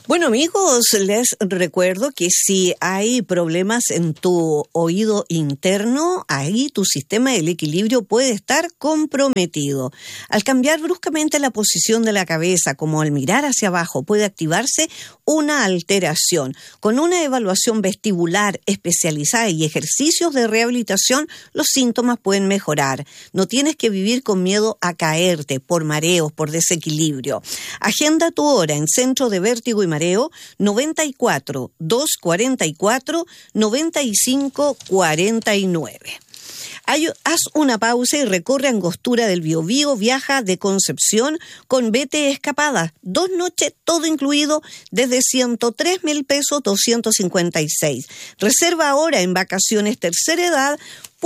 Bueno, amigos, les recuerdo que si hay problemas en tu oído interno, ahí tu sistema del equilibrio puede estar comprometido. Al cambiar bruscamente la posición de la cabeza, como al mirar hacia abajo, puede activarse una alteración. Con una evaluación vestibular especializada y ejercicios de rehabilitación, los síntomas pueden mejorar. No tienes que vivir con miedo a caerte por mareos, por desequilibrio. Agenda tu hora en Centro de Vértigo y Mareo 94 244 95 49. Haz una pausa y recorre Angostura del Biobío, viaja de Concepción con Vete Escapada. 2 noches, todo incluido, desde 103,000 pesos, 256. Reserva ahora en Vacaciones Tercera Edad.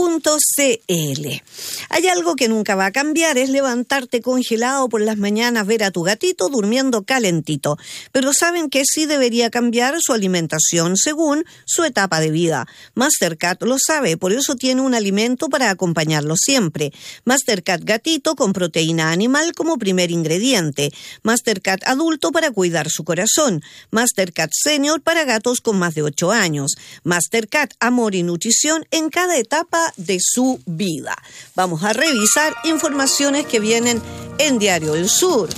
.cl. Hay algo que nunca va a cambiar, es levantarte congelado por las mañanas, ver a tu gatito durmiendo calentito. Pero saben que sí debería cambiar su alimentación según su etapa de vida. Mastercat lo sabe, por eso tiene un alimento para acompañarlo siempre. Mastercat Gatito con proteína animal como primer ingrediente. Mastercat Adulto para cuidar su corazón. Mastercat Senior para gatos con más de 8 años. Mastercat Amor y Nutrición en cada etapa de su vida. Vamos a revisar informaciones que vienen en Diario del Sur.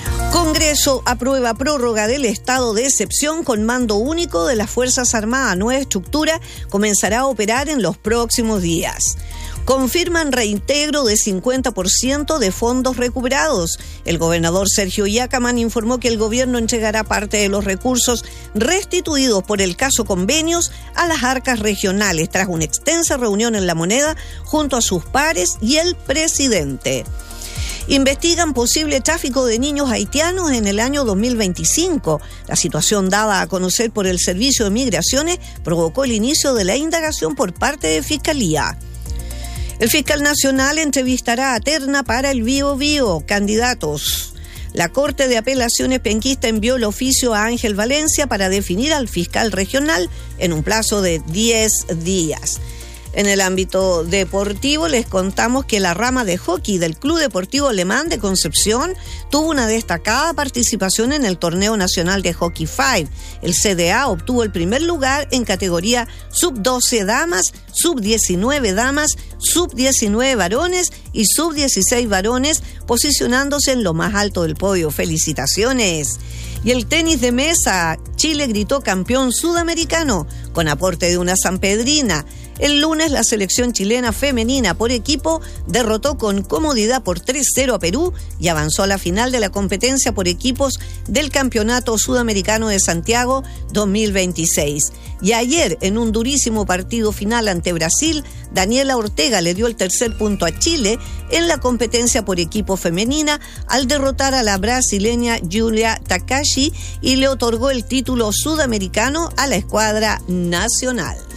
Congreso aprueba prórroga del estado de excepción con mando único de las Fuerzas Armadas. Nueva estructura comenzará a operar en los próximos días. Confirman reintegro de 50% de fondos recuperados. El gobernador Sergio Yacamán informó que el gobierno entregará parte de los recursos restituidos por el caso convenios a las arcas regionales tras una extensa reunión en La Moneda junto a sus pares y el presidente. Investigan posible tráfico de niños haitianos en el año 2025. La situación dada a conocer por el Servicio de Migraciones provocó el inicio de la indagación por parte de Fiscalía. El fiscal nacional entrevistará a terna para el Biobío. Candidatos. La Corte de Apelaciones penquista envió el oficio a Ángel Valencia para definir al fiscal regional en un plazo de 10 días. En el ámbito deportivo les contamos que la rama de hockey del Club Deportivo Alemán de Concepción tuvo una destacada participación en el Torneo Nacional de Hockey 5. El CDA obtuvo el primer lugar en categoría sub-12 damas, sub-19 damas, sub-19 varones y sub-16 varones, posicionándose en lo más alto del podio. ¡Felicitaciones! Y el tenis de mesa, Chile gritó campeón sudamericano con aporte de una sanpedrina. El lunes la selección chilena femenina por equipo derrotó con comodidad por 3-0 a Perú y avanzó a la final de la competencia por equipos del Campeonato Sudamericano de Santiago 2026. Y ayer, en un durísimo partido final ante Brasil, Daniela Ortega le dio el tercer punto a Chile en la competencia por equipo femenina al derrotar a la brasileña Julia Takashi y le otorgó el título sudamericano a la escuadra nacional.